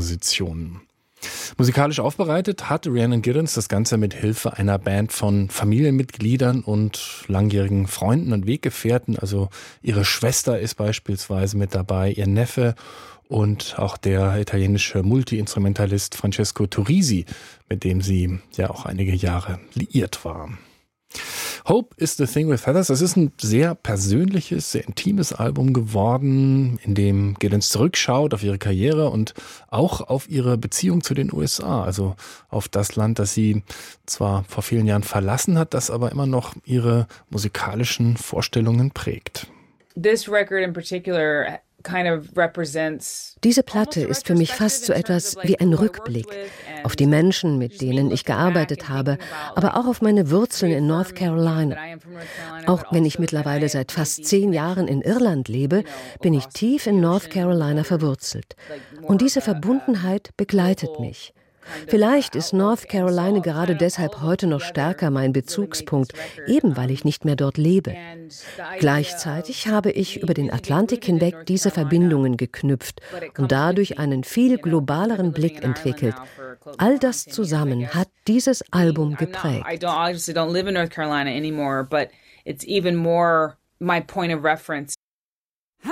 Kompositionen. Musikalisch aufbereitet hat Rhiannon Giddens das Ganze mit Hilfe einer Band von Familienmitgliedern und langjährigen Freunden und Weggefährten. Also ihre Schwester ist beispielsweise mit dabei, ihr Neffe und auch der italienische Multi-Instrumentalist Francesco Turrisi, mit dem sie ja auch einige Jahre liiert war. Hope is the Thing with Feathers. Das ist ein sehr persönliches, sehr intimes Album geworden, in dem Giddens zurückschaut auf ihre Karriere und auch auf ihre Beziehung zu den USA, also auf das Land, das sie zwar vor vielen Jahren verlassen hat, das aber immer noch ihre musikalischen Vorstellungen prägt. This record in particular Diese Platte ist für mich fast so etwas wie ein Rückblick auf die Menschen, mit denen ich gearbeitet habe, aber auch auf meine Wurzeln in North Carolina. Auch wenn ich mittlerweile seit fast 10 Jahren in Irland lebe, bin ich tief in North Carolina verwurzelt. Und diese Verbundenheit begleitet mich. Vielleicht ist North Carolina gerade deshalb heute noch stärker mein Bezugspunkt, eben weil ich nicht mehr dort lebe. Gleichzeitig habe ich über den Atlantik hinweg diese Verbindungen geknüpft und dadurch einen viel globaleren Blick entwickelt. All das zusammen hat dieses Album geprägt. I don't live in North Carolina anymore, but it's even more my point of reference